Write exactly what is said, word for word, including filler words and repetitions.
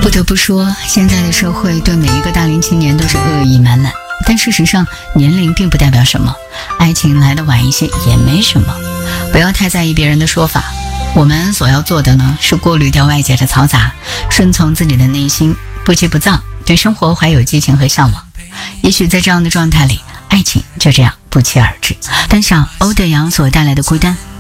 不得不说，现在的社会对每一个大龄青年都是恶意满满，但事实上年龄并不代表什么，爱情来得晚一些也没什么。不要太在意别人的说法，我们所要做的呢，是过滤掉外界的嘈杂，顺从自己的内心，不急不躁，对生活怀有激情和向往。也许在这样的状态里，爱情就这样不期而至。但想欧德阳所带来的孤单，